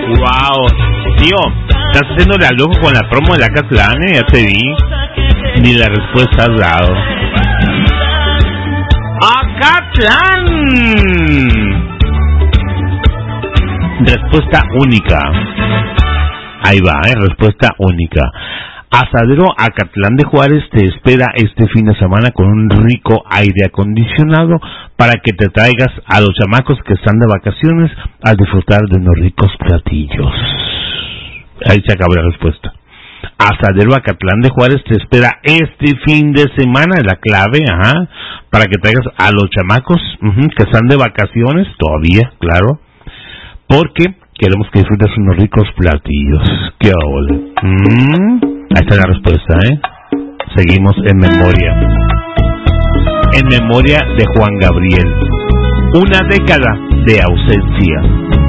Wow, tío, estás haciéndole al loco con la promo de la Acatlán, ya te vi. Ni la respuesta has dado. ¡Acatlán! Respuesta única. Ahí va, respuesta única. Asadero Acatlán de Juárez te espera este fin de semana con un rico aire acondicionado para que te traigas a los chamacos que están de vacaciones a disfrutar de unos ricos platillos. Ahí se acabó la respuesta. Asadero Acatlán de Juárez te espera este fin de semana, es la clave, para que traigas a los chamacos que están de vacaciones todavía, claro, porque queremos que disfrutes unos ricos platillos. ¡Qué ole! Ahí está la respuesta, Seguimos en memoria. En memoria de Juan Gabriel. Una década de ausencia.